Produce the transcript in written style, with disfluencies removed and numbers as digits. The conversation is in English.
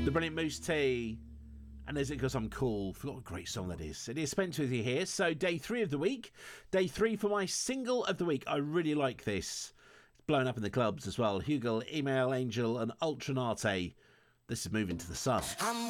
The Brilliant Moose Tea. And Is It Because I'm Cool? Forgot what a great song that is. It is Spent with you here. So day 3 of the week. Day 3 for my single of the week. I really like this. It's blown up in the clubs as well. Hugel, Email Angel and Ultranate. This is Moving to the Sun.